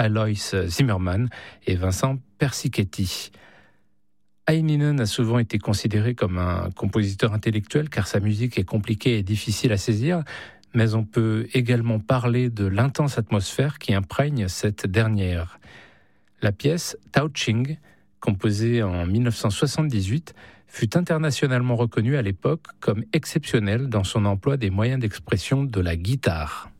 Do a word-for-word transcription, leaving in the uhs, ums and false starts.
Alois Zimmermann et Vincent Persichetti. Hänninen a souvent été considéré comme un compositeur intellectuel car sa musique est compliquée et difficile à saisir, mais on peut également parler de l'intense atmosphère qui imprègne cette dernière. La pièce Tao Ching, composée en dix-neuf cent soixante-dix-huit, fut internationalement reconnue à l'époque comme exceptionnelle dans son emploi des moyens d'expression de la guitare.